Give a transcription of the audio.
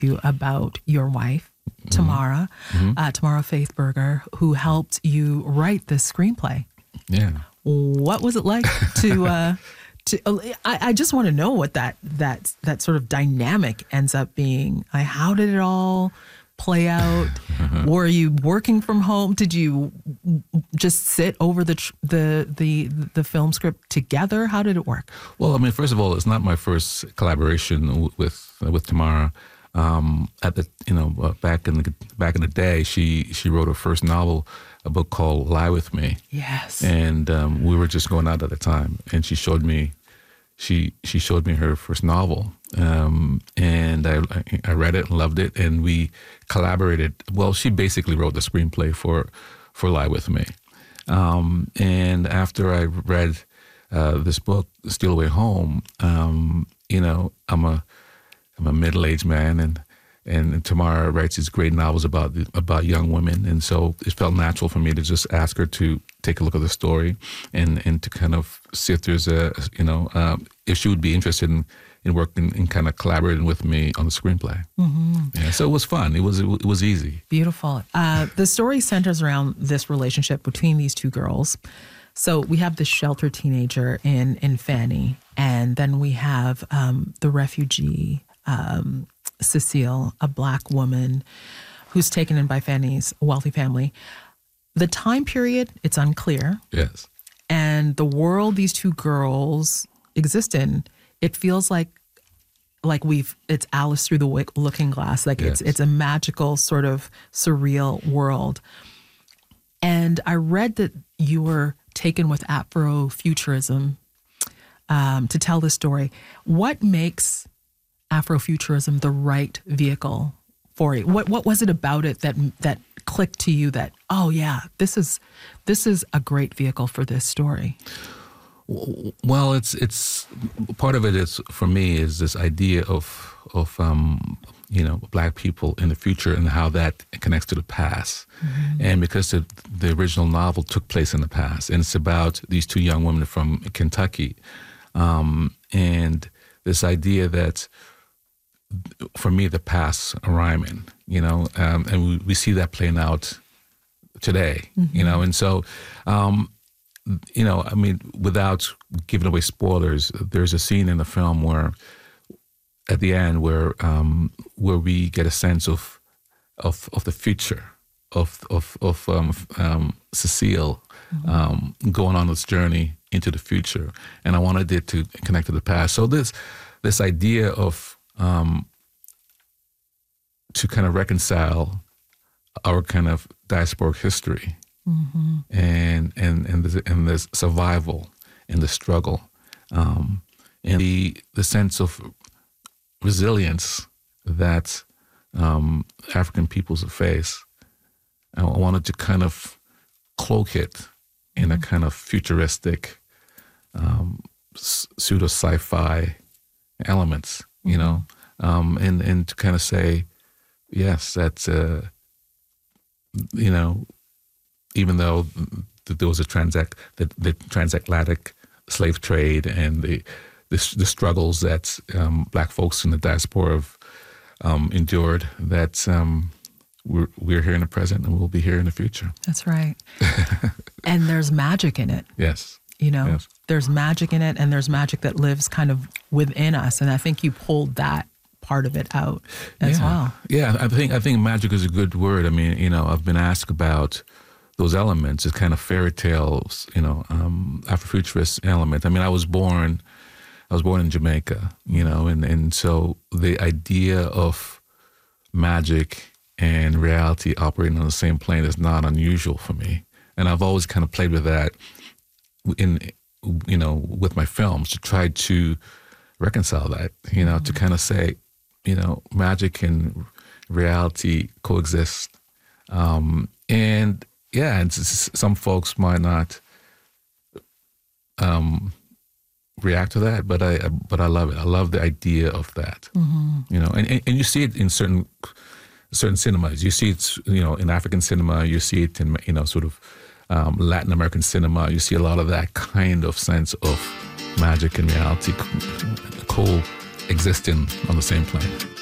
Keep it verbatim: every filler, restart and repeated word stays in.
you about your wife, Tamara, mm-hmm. uh, Tamara Faithberger, who helped you write this screenplay. Yeah. What was it like to? Uh, to I, I just want to know what that that that sort of dynamic ends up being. Like, how did it all play out? Were you working from home? Did you just sit over the tr- the the the film script together? How did it work? Well, I mean, first of all, it's not my first collaboration with with Tamara. Um, at the you know uh, back in the back in the day, she she wrote her first novel, a book called Lie With Me. Yes. And um, we were just going out at the time, and she showed me she she showed me her first novel, um, and I I read it and loved it, and we collaborated. Well, she basically wrote the screenplay for for Lie With Me, um, and after I read uh, this book, Steal Away Home, um, you know, I'm a I'm a middle-aged man, and and Tamara writes these great novels about about young women, and so it felt natural for me to just ask her to take a look at the story, and, and to kind of see if there's a you know um, if she would be interested in, in working and kind of collaborating with me on the screenplay. Mm-hmm. Yeah, so it was fun. It was it was easy. Beautiful. Uh, the story centers around this relationship between these two girls. So we have this sheltered teenager in in Fanny, and then we have um, the refugee. Um, Cecile, a Black woman who's taken in by Fanny's wealthy family. The time period, it's unclear. Yes. And the world these two girls exist in, it feels like like we've, it's Alice through the looking glass. Like yes. it's it's a magical sort of surreal world. And I read that you were taken with Afrofuturism um, to tell this story. What makes Afrofuturism the right vehicle for you? What what was it about it that that clicked to you that, oh yeah, this is this is a great vehicle for this story? Well, it's it's part of it is for me is this idea of of um, you know Black people in the future and how that connects to the past, mm-hmm. and because the the original novel took place in the past, and it's about these two young women from Kentucky, um, and this idea that. For me, the past rhyming, you know, um, and we, we see that playing out today, mm-hmm. you know, and so, um, you know, I mean, without giving away spoilers, there's a scene in the film where, at the end, where um, where we get a sense of of of the future of of of um, um, Cecile mm-hmm. um, going on this journey into the future, and I wanted it to connect to the past. So this this idea of Um, to kind of reconcile our kind of diasporic history mm-hmm. and and and the, and the survival and the struggle um, and the the sense of resilience that um, African peoples face. I wanted to kind of cloak it in mm-hmm. a kind of futuristic um, pseudo sci-fi elements. You know, um, and, and to kind of say, yes, that's, uh, you know, even though there was a transact, the, the transatlantic slave trade and the the, the struggles that um, Black folks in the diaspora have um, endured, that um, we're, we're here in the present and we'll be here in the future. That's right. And there's magic in it. Yes. You know, yes. There's magic in it, and there's magic that lives kind of within us. And I think you pulled that part of it out as yeah. well. Yeah, I think I think magic is a good word. I mean, you know, I've been asked about those elements, this kind of fairy tales, you know, um, Afrofuturist element. I mean, I was born, I was born in Jamaica, you know, and, and so the idea of magic and reality operating on the same plane is not unusual for me. And I've always kind of played with that in, you know, with my films to try to reconcile that, you know, mm-hmm. to kind of say, you know, magic and reality coexist. Um, and yeah, and some folks might not um, react to that, but I but I love it. I love the idea of that, mm-hmm. you know, and, and and you see it in certain certain cinemas. You see it, you know, in African cinema. You see it in, you know, sort of um, Latin American cinema. You see a lot of that kind of sense of magic and reality co- coexisting on the same plane.